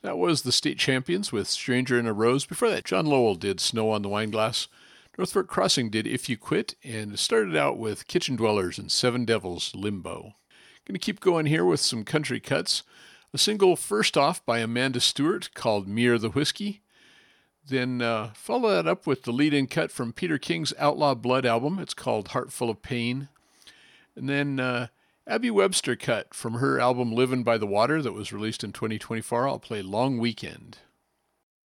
That was the State Champions with Stranger in a Rose. Before that, John Lowell did Snow on the Wineglass. North Fork Crossing did If You Quit, and started out with Kitchen Dwellers and Seven Devils, Limbo. Going to keep going here with some country cuts. A single first off by Amanda Stewart called Mere the Whiskey. Then follow that up with the lead-in cut from Peter King's Outlaw Blood album. It's called Heart Full of Pain. And then Abby Webster cut from her album Livin' by the Water that was released in 2024. I'll play Long Weekend.